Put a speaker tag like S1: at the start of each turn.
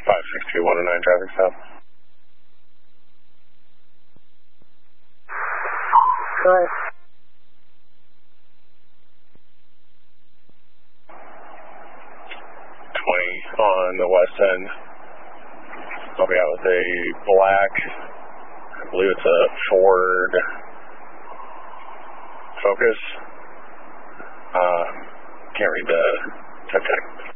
S1: 562-109 traffic stop.
S2: Go ahead.
S1: 20 on the west end. I'll be out with a black, I believe it's a Ford Focus. Can't read the tech.